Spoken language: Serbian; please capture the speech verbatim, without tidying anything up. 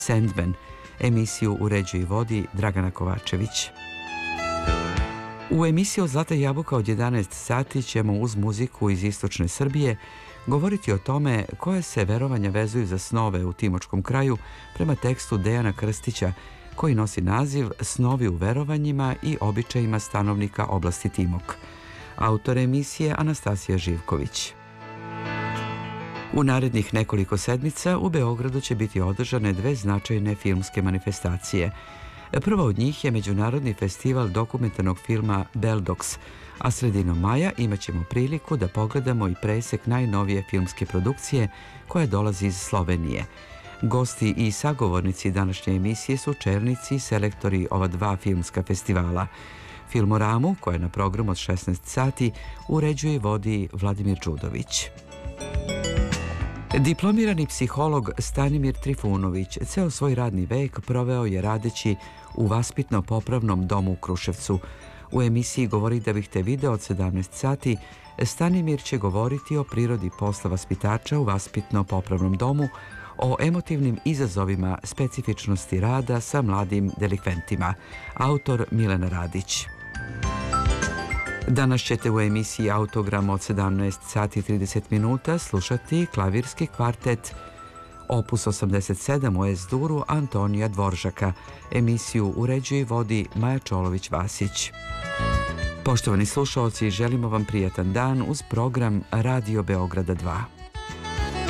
Sandman. Emisiju uređuje i vodi Dragana Kovačević. U emisiji Zlata jabuka od jedanaest sati ćemo uz muziku iz istočne Srbije govoriti o tome koje se verovanja vezuju za snove u Timočkom kraju prema tekstu Dejana Krstića koji nosi naziv Snovi u verovanjima i običajima stanovnika oblasti Timok. Autor emisije Anastasija Živković. U narednih nekoliko sedmica u Beogradu će biti održane dve značajne filmske manifestacije. Prva od njih je Međunarodni festival dokumentarnog filma Beldox, a sredinom maja imat ćemo priliku da pogledamo i presek najnovije filmske produkcije koja dolazi iz Slovenije. Gosti i sagovornici današnje emisije su čelnici i selektori ova dva filmska festivala. Filmoramu, koja je na programu od šesnaest sati, uređuje i vodi Vladimir Đudović. Diplomirani psiholog Stanimir Trifunović ceo svoj radni vek proveo je radeći u vaspitno-popravnom domu u Kruševcu. U emisiji Govori da bih te video od sedamnaest sati Stanimir će govoriti o prirodi posla vaspitača u vaspitno-popravnom domu, o emotivnim izazovima specifičnosti rada sa mladim delikventima. Autor Milena Radić. Danas ćete u emisiji Autogram od sedamnaest sati i trideset minuta slušati klavirski kvartet Opus osamdeset sedam u Es-duru Antonija Dvoržaka. Emisiju uređuje i vodi Maja Čolović-Vasić. Poštovani slušaoci, želimo vam prijatan dan uz program Radio Beograda dva.